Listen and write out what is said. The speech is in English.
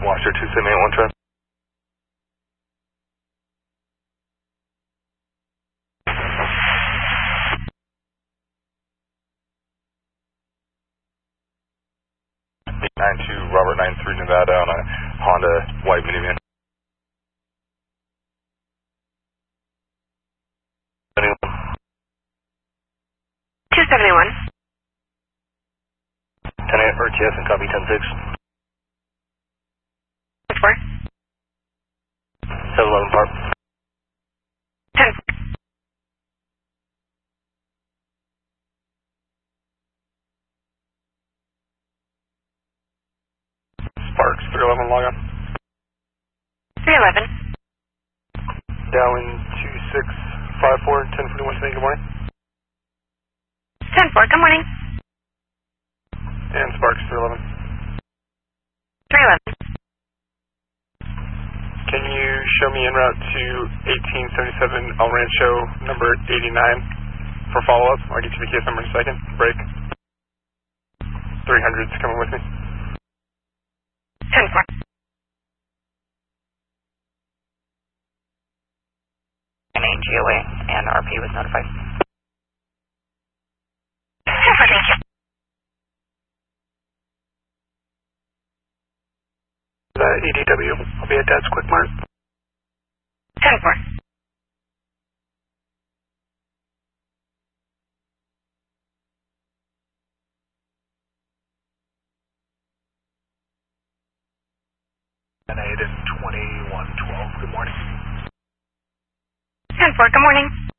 Washer 2781 traffic. Nine two Robert 93 Nevada on a Honda white minivan. 271. 10-8 RTS and copy 10-6. 4. 711 Park. 10. Sparks 311 log on. 311. Darwin 2654 1041 saying good morning. 10-4, good morning. And Sparks 311. 311. Can you show me en route to 1877 El Rancho number 89 for follow-up? I'll get you the case number in a second. Break. 300's coming with me. 10-4. GOA and RP was notified. 10-4, thank you. EDW. I'll be at Dad's Quick Mart. 10-4. And 8 and 2112. Good morning. 10-4, good morning.